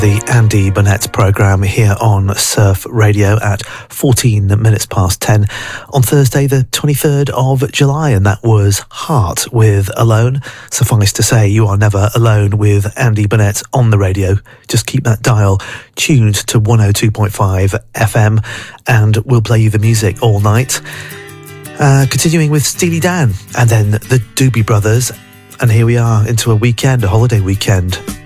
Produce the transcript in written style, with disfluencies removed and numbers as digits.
The Andy Burnett programme here on Surf Radio at 14 minutes past 10 on Thursday the 23rd of July, and that was Heart with Alone. Suffice to say, you are never alone with Andy Burnett on the radio. Just keep that dial tuned to 102.5 FM and we'll play you the music all night. Continuing with Steely Dan and then the Doobie Brothers, and here we are into a weekend, a holiday weekend.